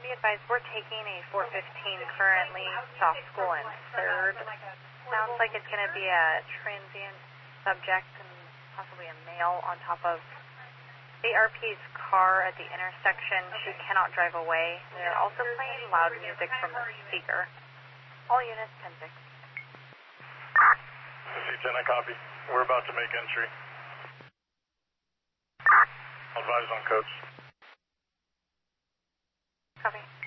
be advised we're taking a 415 currently, soft school in 3rd. Sounds like it's going to be a transient subject and possibly a male on top of ARP's car at the intersection. She cannot drive away. They're also playing loud music from the speaker. All units 10-6. 50-10, I copy. We're about to make entry. Advise on codes. Copy.